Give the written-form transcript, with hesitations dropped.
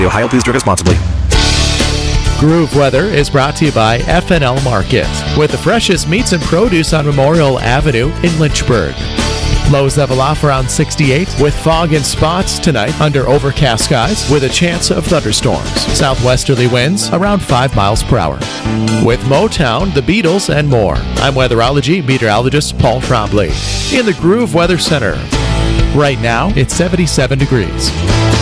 Ohio, please drink responsibly. Groove Weather is brought to you by FNL Market, with the freshest meats and produce on Memorial Avenue in Lynchburg. Lows level off around 68 with fog and spots tonight under overcast skies with a chance of thunderstorms. Southwesterly winds around 5 miles per hour. With Motown, the Beatles, and more, I'm weatherology meteorologist Paul Trombley in the Groove Weather Center. Right now, it's 77 degrees.